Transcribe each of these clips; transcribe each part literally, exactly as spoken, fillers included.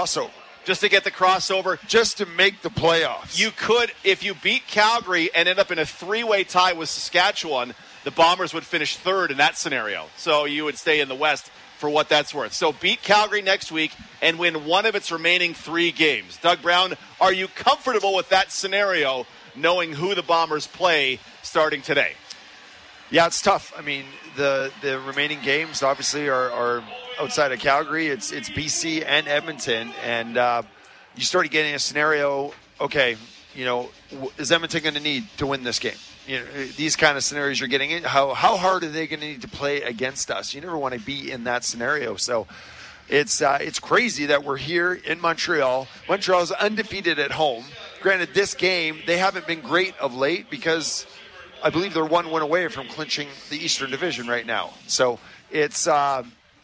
crossover. Just to get the crossover. Just to make the playoffs. You could, if you beat Calgary and end up in a three-way tie with Saskatchewan, the Bombers would finish third in that scenario. So you would stay in the West for what that's worth. So beat Calgary next week and win one of its remaining three games. Doug Brown, are you comfortable with that scenario, knowing who the Bombers play starting today? Yeah, it's tough. I mean, the the remaining games obviously are, are outside of Calgary. It's it's B C and Edmonton, and uh, you start getting a scenario. Okay, you know, is Edmonton going to need to win this game? You know, these kind of scenarios you're getting in. How how hard are they going to need to play against us? You never want to be in that scenario. So it's uh, it's crazy that we're here in Montreal. Montreal's undefeated at home. Granted, this game they haven't been great of late because I believe they're one win away from clinching the Eastern Division right now. So it's uh,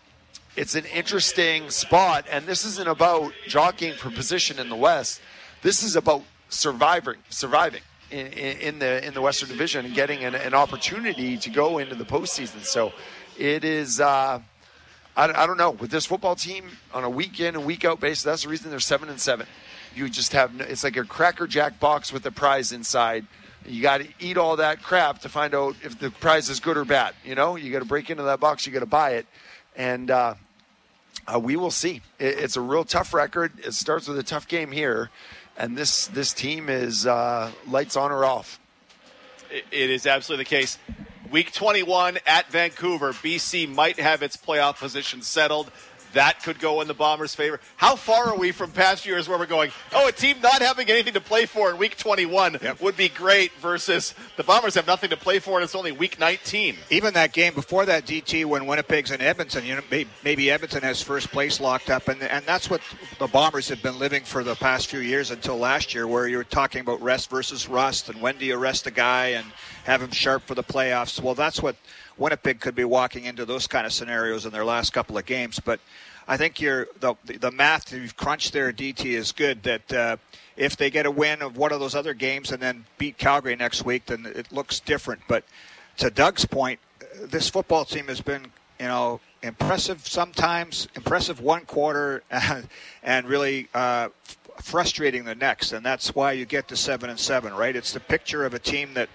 it's an interesting spot, and this isn't about jockeying for position in the West. This is about surviving, surviving in, in, in the in the Western Division and getting an, an opportunity to go into the postseason. So it is. Uh, I, I don't know, with this football team on a week in and week out basis. That's the reason they're seven and seven. You just have no, it's like a Cracker Jack box with a prize inside. You got to eat all that crap to find out if the prize is good or bad. You know, you got to break into that box. You got to buy it, and uh, uh, we will see. It, it's a real tough record. It starts with a tough game here, and this this team is uh, lights on or off. It, it is absolutely the case. Week twenty-one at Vancouver, B C might have its playoff position settled. That could go in the Bombers' favor. How far are we from past years where we're going, oh, a team not having anything to play for in week twenty-one yep. would be great versus the Bombers have nothing to play for and it's only week nineteen. Even that game before that, D T, when Winnipeg's in Edmonton, you know, maybe Edmonton has first place locked up, and and that's what the Bombers have been living for the past few years until last year, where you were talking about rest versus rust, and when do you rest a guy and have him sharp for the playoffs. Well, that's what Winnipeg could be walking into, those kind of scenarios in their last couple of games. But I think you're, the the math that you've crunched there, D T, is good, that uh, if they get a win of one of those other games and then beat Calgary next week, then it looks different. But to Doug's point, this football team has been, you know, impressive sometimes, impressive one quarter, and, and really uh, f- frustrating the next. And that's why you get to seven and seven, right? It's the picture of a team that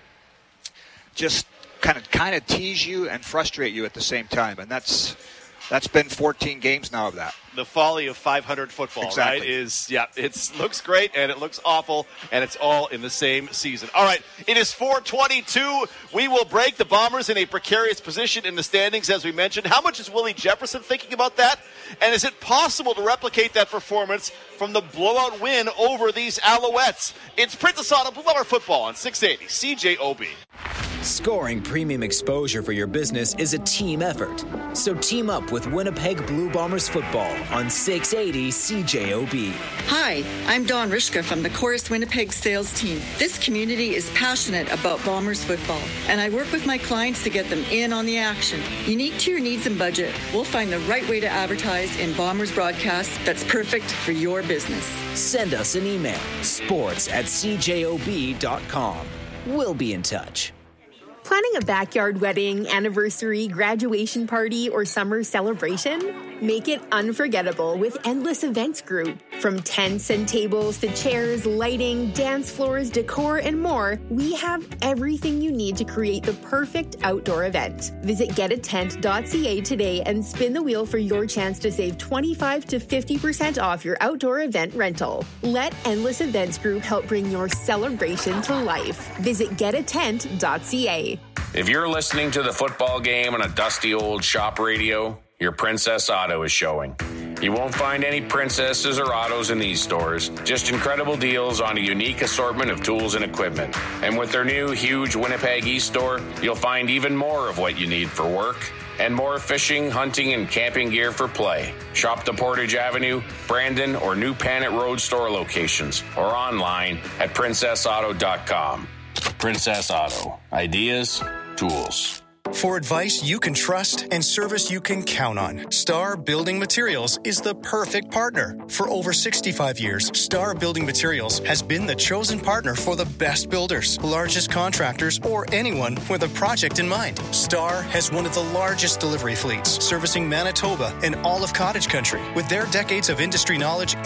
just kind of kind of tease you and frustrate you at the same time, and that's that's been fourteen games now of that. The folly of five hundred football, exactly. right? Is yeah, it looks great and it looks awful, and it's all in the same season. All right, it is four twenty-two. We will break. The Bombers in a precarious position in the standings, as we mentioned. How much is Willie Jefferson thinking about that? And is it possible to replicate that performance from the blowout win over these Alouettes? It's Princess Auto Blue Bomber Football on six eighty C J O B. Scoring premium exposure for your business is a team effort. So team up with Winnipeg Blue Bombers football on six eighty C J O B. Hi, I'm Dawn Rishka from the Chorus Winnipeg sales team. This community is passionate about Bombers football, and I work with my clients to get them in on the action. Unique to your needs and budget, we'll find the right way to advertise in Bombers broadcasts that's perfect for your business. Send us an email, sports at c j o b dot com. We'll be in touch. Planning a backyard wedding, anniversary, graduation party, or summer celebration? Make it unforgettable with Endless Events Group. From tents and tables to chairs, lighting, dance floors, decor, and more, we have everything you need to create the perfect outdoor event. Visit get a tent dot c a today and spin the wheel for your chance to save twenty-five to fifty percent off your outdoor event rental. Let Endless Events Group help bring your celebration to life. Visit get a tent dot c a. If you're listening to the football game on a dusty old shop radio, your Princess Auto is showing. You won't find any Princesses or Autos in these stores, just incredible deals on a unique assortment of tools and equipment. And with their new huge Winnipeg East store, you'll find even more of what you need for work and more fishing, hunting, and camping gear for play. Shop the Portage Avenue, Brandon, or New Panet Road store locations or online at princess auto dot com. Princess Auto. Ideas, tools. For advice you can trust and service you can count on, Star Building Materials is the perfect partner. For over sixty-five years, Star Building Materials has been the chosen partner for the best builders, largest contractors, or anyone with a project in mind. Star has one of the largest delivery fleets, servicing Manitoba and all of Cottage Country. With their decades of industry knowledge